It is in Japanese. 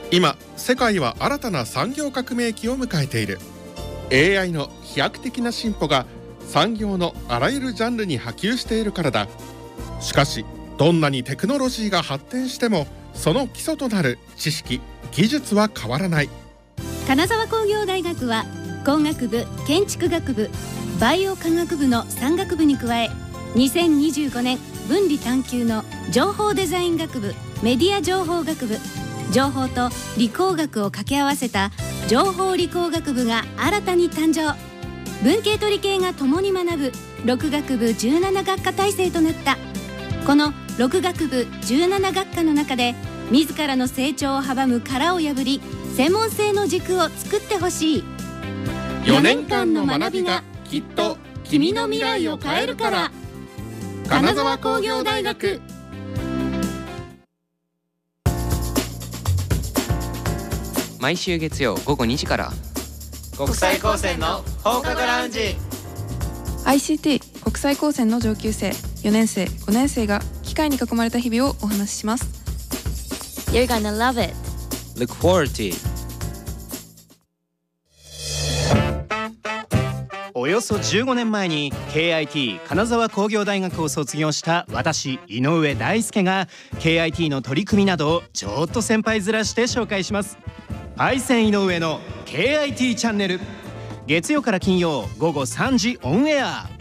今世界は新たな産業革命期を迎えている。 AI の飛躍的な進歩が産業のあらゆるジャンルに波及しているからだ。しかしどんなにテクノロジーが発展してもその基礎となる知識・技術は変わらない。 金沢工業大学は工学部、建築学部、バイオ科学部の3学部に加え、2025年分離探究の情報デザイン学部、メディア情報学部、情報と理工学を掛け合わせた情報理工学部が新たに誕生。文系と理系が共に学ぶ6学部17学科体制となった。この6学部17学科の中で自らの成長を阻む殻を破り、専門性の軸を作ってほしい。 4年間の学びがきっと君の未来を変えるから。金沢工業大学。 毎週月曜午後2時から国際高専の放課後ラウンジ。 ICT 国際高専の上級生4年生5年生が機械に囲まれた日々をお話しします。 You're gonna love it. Look forward to it。およそ15年前に KIT 金沢工業大学を卒業した私井上大輔が KIT の取り組みなどをちょっと先輩面して紹介します。パイセン井上の KIT チャンネル、月曜から金曜午後3時オンエア。